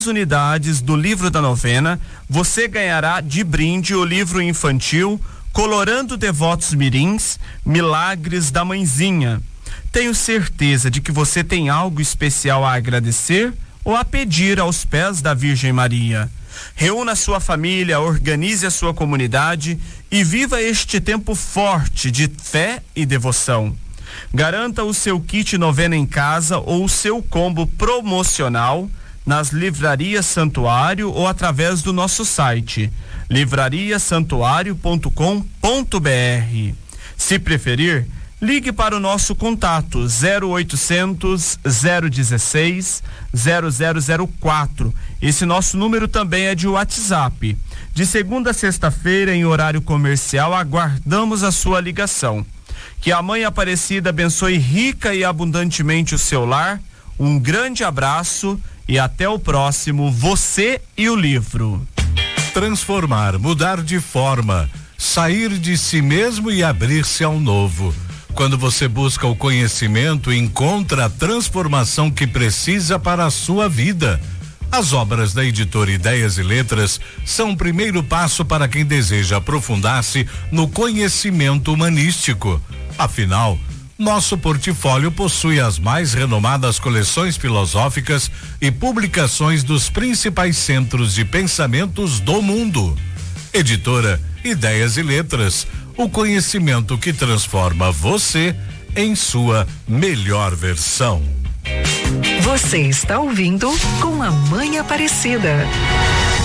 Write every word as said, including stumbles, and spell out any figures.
unidades do livro da novena, você ganhará de brinde o livro infantil Colorando Devotos Mirins, Milagres da Mãezinha. Tenho certeza de que você tem algo especial a agradecer ou a pedir aos pés da Virgem Maria. Reúna sua família, organize a sua comunidade e viva este tempo forte de fé e devoção. Garanta o seu kit novena em casa ou o seu combo promocional nas livrarias Santuário ou através do nosso site livraria santuário ponto com ponto br. Se preferir, ligue para o nosso contato zero oitocentos, zero dezesseis, zero zero zero quatro. Esse nosso número também é de WhatsApp. De segunda a sexta-feira, em horário comercial, aguardamos a sua ligação. Que a Mãe Aparecida abençoe rica e abundantemente o seu lar. Um grande abraço e até o próximo Você e o Livro. Transformar, mudar de forma, sair de si mesmo e abrir-se ao novo. Quando você busca o conhecimento, encontra a transformação que precisa para a sua vida. As obras da editora Ideias e Letras são o primeiro passo para quem deseja aprofundar-se no conhecimento humanístico. Afinal, nosso portfólio possui as mais renomadas coleções filosóficas e publicações dos principais centros de pensamentos do mundo. Editora Ideias e Letras, o conhecimento que transforma você em sua melhor versão. Você está ouvindo Com a Mãe Aparecida.